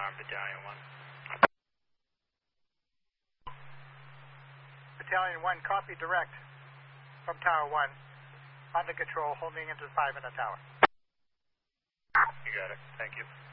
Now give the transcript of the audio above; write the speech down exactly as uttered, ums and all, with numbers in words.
alarm, Battalion one. Battalion one, copy direct from Tower one. Under control, holding into five in the tower. You got it. Thank you.